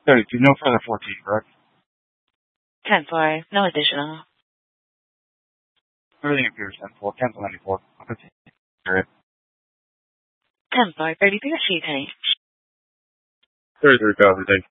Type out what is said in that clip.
32, no further 14, correct? 10-4, no additional. Everything appears 10-4, cancel 94. Okay. 10-4, 33 achieved, honey. 33,000, thank you.